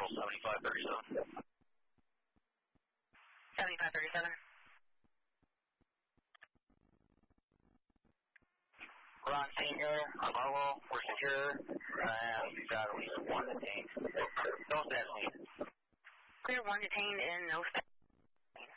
Central 7537. 7537. Ron Senior, Marlo, we're secure, and we've got at least one detained. No stats needed. Clear one detained in no stats.